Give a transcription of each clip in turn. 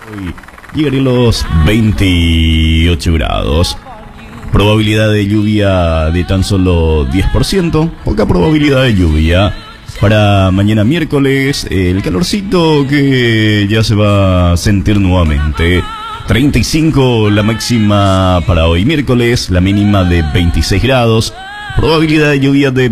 Hoy llegaré a los 28 grados. Probabilidad de lluvia de tan solo 10%. Poca probabilidad de lluvia. Para mañana miércoles, el calorcito que ya se va a sentir nuevamente. 35 la máxima para hoy miércoles, la mínima de 26 grados. Probabilidad de lluvia de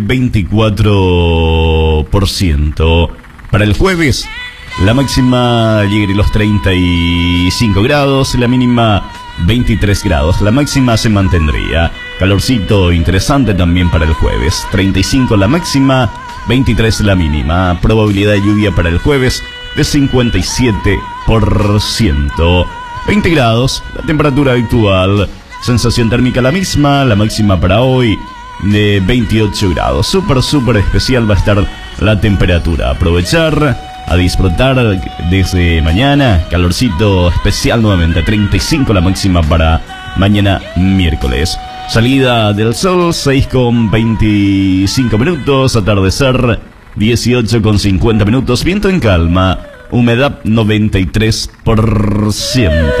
24%. Para el jueves, la máxima llegará a los 35 grados, la mínima 23 grados. La máxima se mantendría. Calorcito interesante también para el jueves. 35 la máxima, 23 la mínima. Probabilidad de lluvia para el jueves de 57%. 20 grados, la temperatura actual. Sensación térmica la misma, la máxima para hoy de 28 grados. Súper especial va a estar la temperatura. Aprovechar a disfrutar desde mañana. Calorcito especial nuevamente. 35 la máxima para mañana miércoles. Salida del sol 6:25 minutos. Atardecer 18:50 minutos. Viento en calma. Humedad 93%.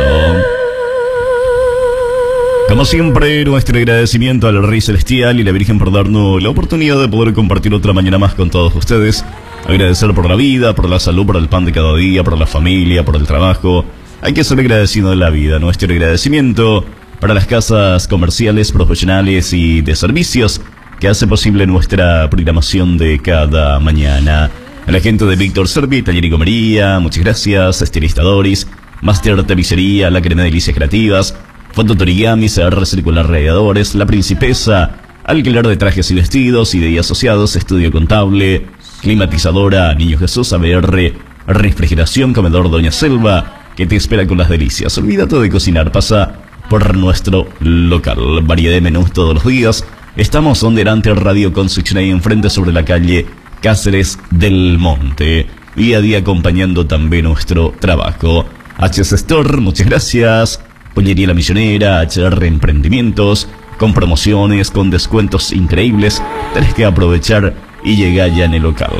Como siempre, nuestro agradecimiento al Rey Celestial y la Virgen por darnos la oportunidad de poder compartir otra mañana más con todos ustedes. Agradecer por la vida, por la salud, por el pan de cada día, por la familia, por el trabajo. Hay que ser agradecido de la vida. Nuestro agradecimiento para las casas comerciales, profesionales y de servicios que hace posible nuestra programación de cada mañana. A la gente de Víctor Servi, Taller y Comería, muchas gracias. Estilista Doris, Master Tapicería, La Crema de Delicias Creativas, Foto Torigami, CR Circular Radiadores, La Principesa, alquiler de trajes y vestidos y de asociados, estudio contable, climatizadora, Niño Jesús, ABR, refrigeración, comedor Doña Selva, que te espera con las delicias. Olvídate de cocinar, pasa por nuestro local. Variedad de menús todos los días. Estamos donde delante Radio Construction, ahí enfrente sobre la calle Cáceres del Monte. Día a día acompañando también nuestro trabajo. HS Store, muchas gracias. Pollería La Misionera, HR Emprendimientos, con promociones, con descuentos increíbles. Tenés que aprovechar y llegar ya en el local.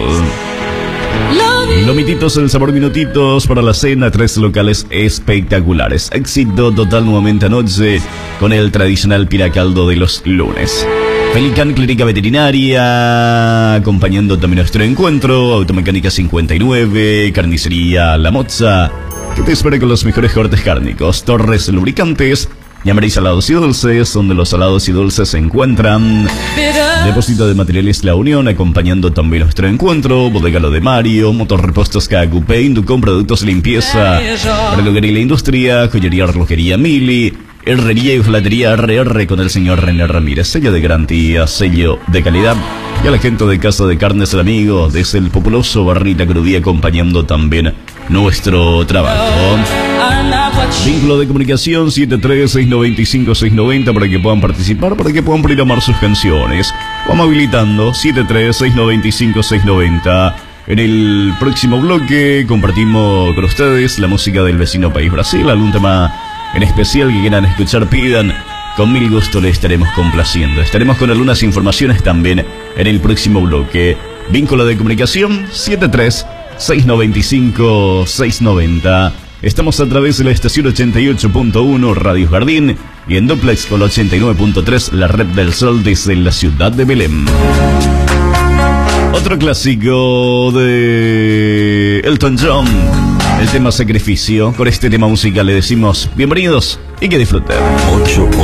Lomititos, el sabor minutitos para la cena, 3 locales espectaculares. Éxito total nuevamente anoche con el tradicional piracaldo de los lunes. Pelican Clínica Veterinaria, acompañando también nuestro encuentro. Automecánica 59, Carnicería La Moza, que te espera con los mejores cortes cárnicos. Torres Lubricantes, Llamaré Salados y Dulces, donde los salados y dulces se encuentran. Depósito de Materiales La Unión, acompañando también nuestro encuentro. Bodega Lo de Mario, Motorrepuestos KQP, Inducom, Productos de Limpieza, Relojería y la Industria, Joyería Relojería Mili, Herrería y Hojalatería RR con el señor René Ramírez. Sello de garantía, sello de calidad. Y a la gente de Casa de Carnes El Amigo, desde el populoso Barrita Crudía, acompañando también nuestro trabajo. Vínculo de comunicación 73695-690 para que puedan participar, para que puedan programar sus canciones. Vamos habilitando 73695-690. En el próximo bloque compartimos con ustedes la música del vecino país Brasil. Algún tema en especial que quieran escuchar, pidan. Con mil gusto le estaremos complaciendo. Estaremos con algunas informaciones también en el próximo bloque. Vínculo de comunicación 73695-690. Estamos a través de la estación 88.1 Radio Jardín y en duplex con la 89.3 la Red del Sol desde la ciudad de Belén. Otro clásico de Elton John, el tema Sacrificio. Con este tema musical le decimos bienvenidos y que disfruten.